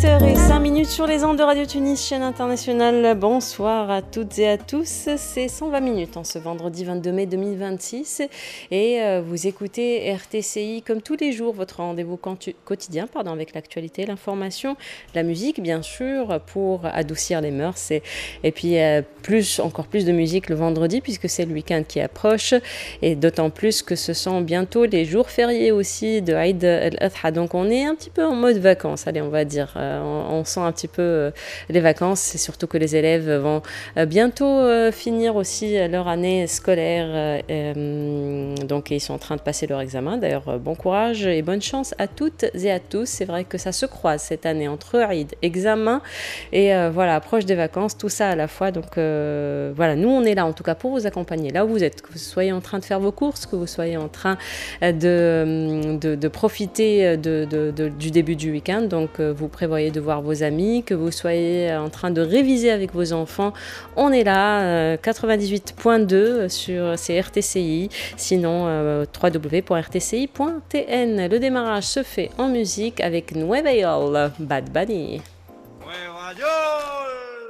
8h05 sur les ondes de Radio Tunis, chaîne internationale. Bonsoir à toutes et à tous. C'est 120 minutes en ce vendredi 22 mai 2026 et vous écoutez RTCI comme tous les jours, votre rendez-vous quotidien avec l'actualité, l'information, la musique bien sûr pour adoucir les mœurs et puis encore plus de musique le vendredi puisque c'est le week-end qui approche et d'autant plus que ce sont bientôt les jours fériés aussi de Eid al-Adha. Donc on est un petit peu en mode vacances, allez on va dire. On sent un petit peu les vacances, c'est surtout que les élèves vont bientôt finir aussi leur année scolaire. Donc ils sont en train de passer leur examen. D'ailleurs, bon courage et bonne chance à toutes et à tous. C'est vrai que ça se croise cette année entre Eid, examen et approche des vacances, tout ça à la fois. Donc nous on est là en tout cas pour vous accompagner là où vous êtes, que vous soyez en train de faire vos courses, que vous soyez en train de profiter du début du week-end. Donc vous prévoyez de voir vos amis, que vous soyez en train de réviser avec vos enfants, on est là, 98.2 sur RTCI, sinon www.rtci.tn. Le démarrage se fait en musique avec Nueva York, Bad Bunny. Nueva York.